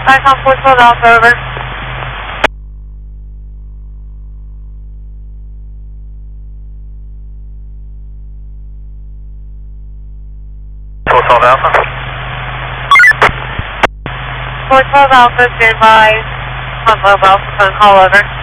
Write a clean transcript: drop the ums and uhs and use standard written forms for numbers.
Icon 412 Alpha, over. Alpha. 412 Alpha, stand by. On mobile phone call, over.